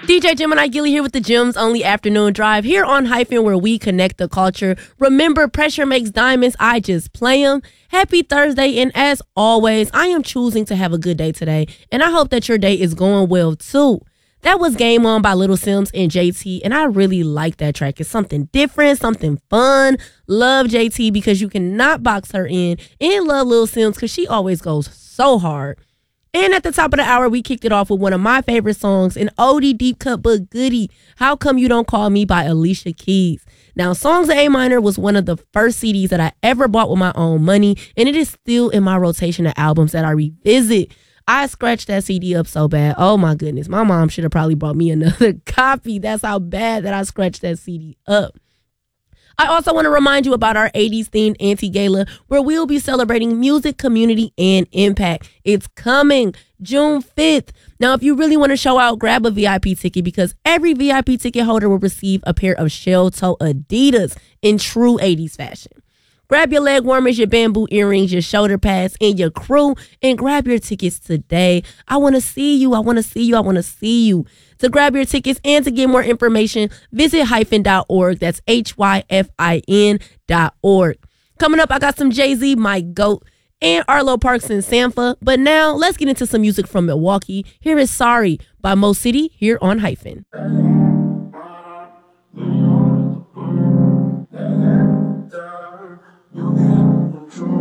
DJ Gemini Gilly here with the Gems Only Afternoon Drive here on Hyphen, where we connect the culture. Remember, pressure makes diamonds. I just play them. Happy Thursday, and as always, I am choosing to have a good day today, and I hope that your day is going well too. That was Game On by Little Simz and JT, and I really like that track. It's something different, something fun. Love JT because you cannot box her in, and love Little Simz because she always goes so hard. And at the top of the hour, we kicked it off with one of my favorite songs, an oldie deep cut but goodie, How Come You Don't Call Me by Alicia Keys. Now, Songs in A Minor was one of the first CDs that I ever bought with my own money, and it is still in my rotation of albums that I revisit. I scratched that CD up so bad. Oh my goodness. My mom should have probably bought me another copy. That's how bad that I scratched that CD up. I also want to remind you about our 80s themed anti-gala where we'll be celebrating music, community, and impact. It's coming June 5th. Now, if you really want to show out, grab a VIP ticket because every VIP ticket holder will receive a pair of shell toe Adidas in true 80s fashion. Grab your leg warmers, your bamboo earrings, your shoulder pads, and your crew, and grab your tickets today. I want to see you. I want to see you. I want to see you. To grab your tickets and to get more information, visit hyphen.org. That's hyphin.org. Coming up, I got some Jay-Z, My Goat, and Arlo Parks and Sampha. But now, let's get into some music from Milwaukee. Here is Sorry by Mo City here on Hyphen.